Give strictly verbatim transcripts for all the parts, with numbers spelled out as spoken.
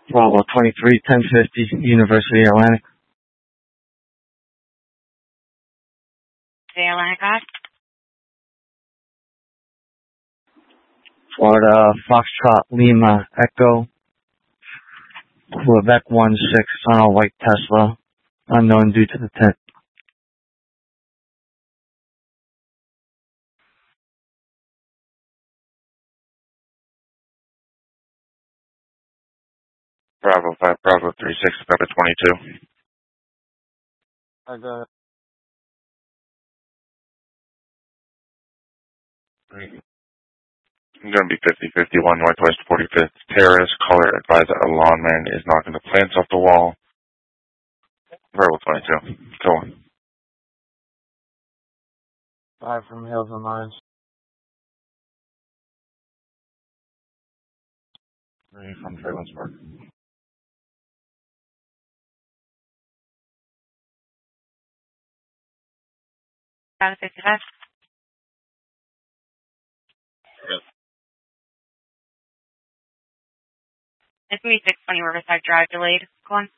Bravo twenty-three, ten fifty, University Atlantic. The Atlantic God. Florida Foxtrot Lima Echo. Quebec one six on a white Tesla. Unknown due to the tint. Bravo five, Bravo three six, Bravo twenty-two. I got it. I'm going to be fifty fifty-one Northwest forty-fifth Terrace. Caller advised that a lawman is knocking the plants off the wall. Bravo twenty-two. Go on. Five from Hills and Mines. Three from Traylensburg. Bravo fifty-five. Yes. It's me six twenty Riverside Drive delayed. Go on.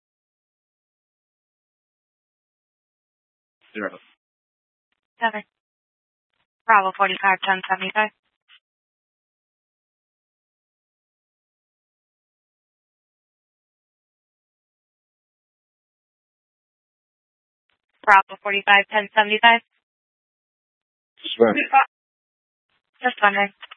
Zero. Seven. Bravo forty-five, ten seventy-five. Bravo forty-five, ten seventy-five. Sven. Just wondering.